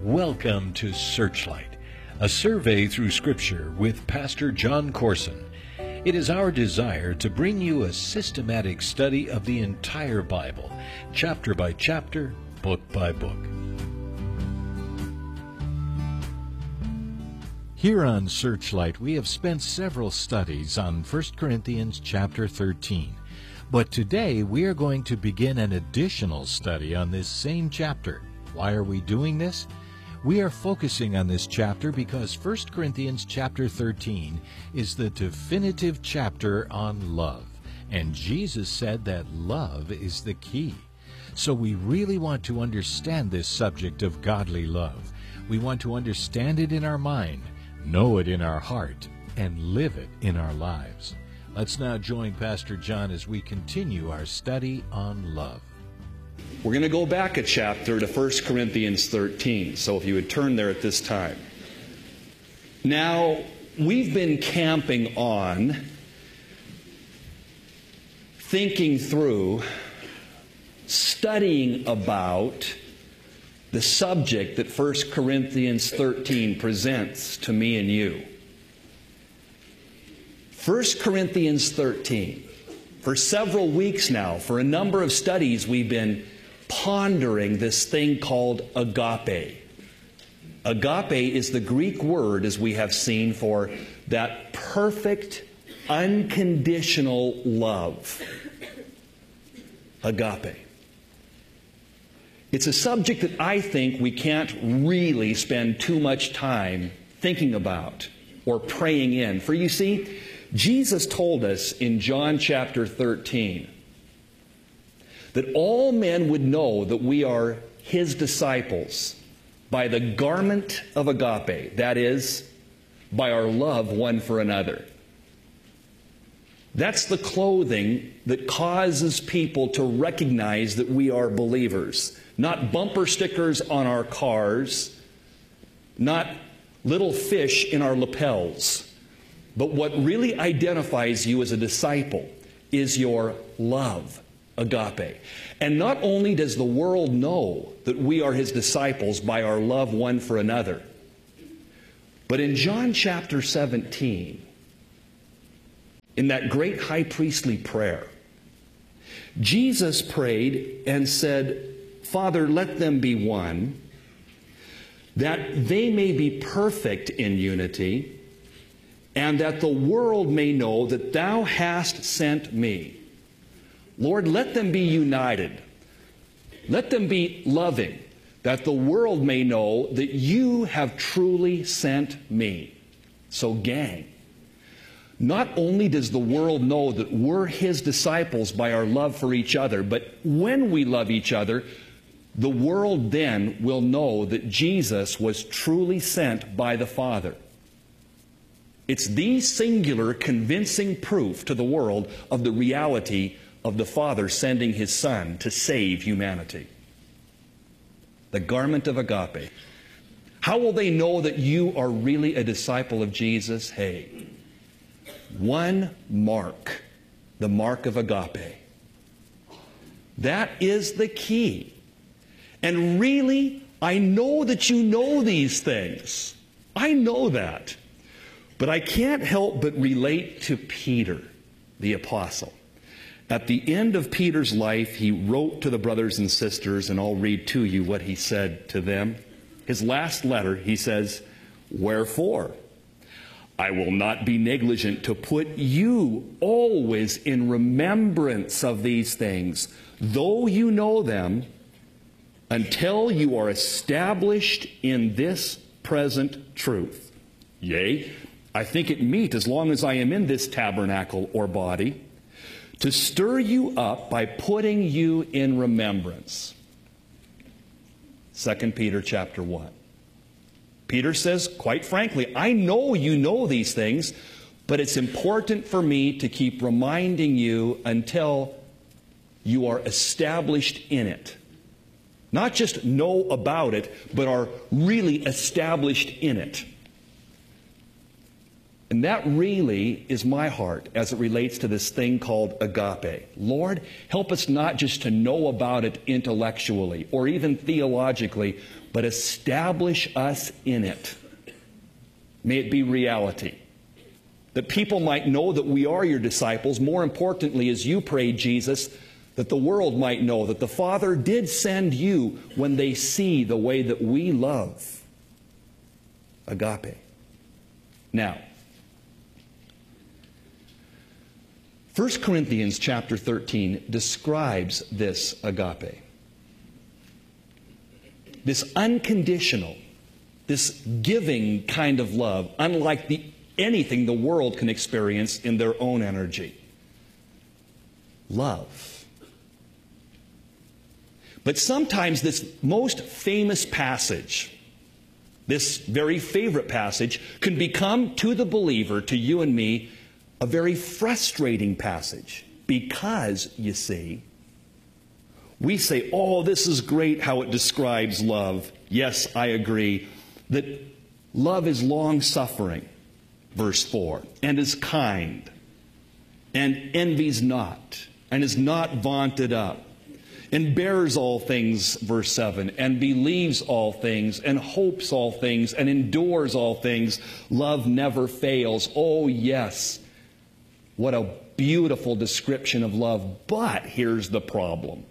Welcome to Searchlight, a survey through Scripture with Pastor John Corson. It is our desire to bring you a systematic study of the entire Bible, chapter by chapter, book by book. Here on Searchlight, we have spent several studies on 1 Corinthians chapter 13. But today, we are going to begin an additional study on this same chapter. Why are we doing this? We are focusing on this chapter because 1 Corinthians chapter 13 is the definitive chapter on love. And Jesus said that love is the key. So we really want to understand this subject of godly love. We want to understand it in our mind, know it in our heart, and live it in our lives. Let's now join Pastor John as we continue our study on love. We're going to go back a chapter to 1 Corinthians 13. So if you would turn there at this time. Now, we've been camping on thinking through, studying about the subject that 1 Corinthians 13 presents to me and you. 1 Corinthians 13. For several weeks now, for a number of studies, we've been pondering this thing called agape. Agape is the Greek word, as we have seen, for that perfect, unconditional love. Agape. It's a subject that I think we can't really spend too much time thinking about or praying in. For you see, Jesus told us in John chapter 13 that all men would know that we are His disciples by the garment of agape, that is, by our love one for another. That's the clothing that causes people to recognize that we are believers. Not bumper stickers on our cars, not little fish in our lapels. But what really identifies you as a disciple is your love, agape. And not only does the world know that we are His disciples by our love one for another, but in John chapter 17, in that great high priestly prayer, Jesus prayed and said, Father, let them be one, that they may be perfect in unity, and that the world may know that Thou hast sent me. Lord, let them be united. Let them be loving, that the world may know that You have truly sent me. So, gang, not only does the world know that we're His disciples by our love for each other, but when we love each other, the world then will know that Jesus was truly sent by the Father. It's the singular convincing proof to the world of the reality of the Father sending His Son to save humanity. The garment of agape. How will they know that you are really a disciple of Jesus? Hey, one mark, the mark of agape. That is the key. And really, I know that you know these things. I know that. But I can't help but relate to Peter, the apostle. At the end of Peter's life, he wrote to the brothers and sisters, and I'll read to you what he said to them. His last letter, he says, Wherefore, I will not be negligent to put you always in remembrance of these things, though you know them, until you are established in this present truth. Yea, I think it meet, as long as I am in this tabernacle or body, to stir you up by putting you in remembrance. 2 Peter chapter 1. Peter says, quite frankly, I know you know these things, but it's important for me to keep reminding you until you are established in it. Not just know about it, but are really established in it. And that really is my heart as it relates to this thing called agape. Lord, help us not just to know about it intellectually or even theologically, but establish us in it. May it be reality. That people might know that we are your disciples. More importantly, as you prayed, Jesus, that the world might know that the Father did send you when they see the way that we love. Agape. Now, 1 Corinthians chapter 13 describes this agape. This unconditional, this giving kind of love, unlike anything the world can experience in their own energy. Love. But sometimes this most famous passage, this very favorite passage, can become to the believer, to you and me, a very frustrating passage. Because, you see, we say, oh, this is great how it describes love. Yes, I agree that love is long-suffering, verse 4, and is kind, and envies not, and is not vaunted up, and bears all things, verse 7, and believes all things, and hopes all things, and endures all things. Love never fails. Oh, yes. What a beautiful description of love. But here's the problem.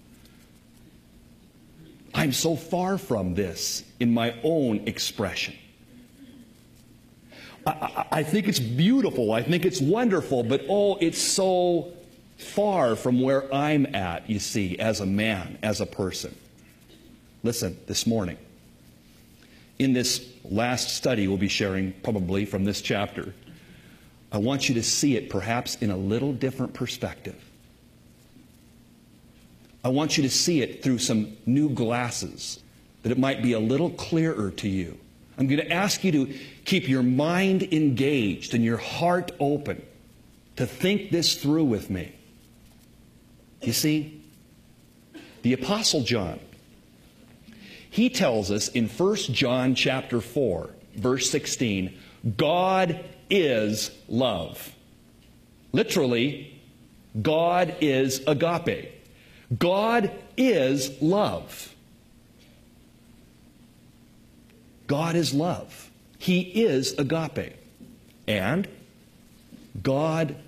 I'm so far from this in my own expression. I think it's beautiful. I think it's wonderful. But oh, it's so far from where I'm at, you see, as a man, as a person. Listen, this morning, in this last study we'll be sharing probably from this chapter, I want you to see it perhaps in a little different perspective. I want you to see it through some new glasses, that it might be a little clearer to you. I'm going to ask you to keep your mind engaged and your heart open to think this through with me. You see, the Apostle John, he tells us in 1 John chapter 4, verse 16, God is love. Literally, God is agape. God is love. God is love. He is agape. And God